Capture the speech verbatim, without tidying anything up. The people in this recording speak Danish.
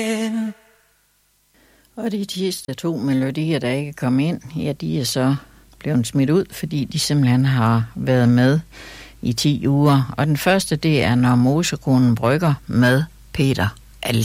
Og de sidste to melodier, der ikke kom ind, ja, de er så blevet smidt ud, fordi de simpelthen har været med i ti uger. Og den første, det er Når mosekonen brygger med Peter.